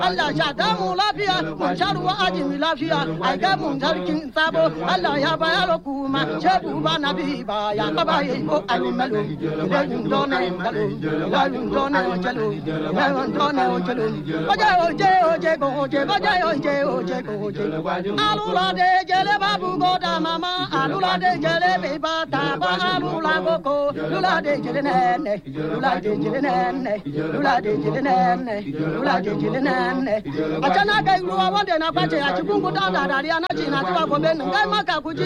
Allah ya da mu lafiya mun sharuwa ajimi lafiya ai ga mun sarkin sabo Allah ya bayar kuma shebu ba nabi ba ya baba yi ko animalo da done dalo la done chalo la done chalo oje go oje alula de jele babu go da mama alula de jele be ba ta ba alula go ko lula de jele nene lula de jele nene lula de jele nene lula de jele nene achana ga ruwa wonde na kwache achikungu da da ria na china tuwa go be ngai maka kuji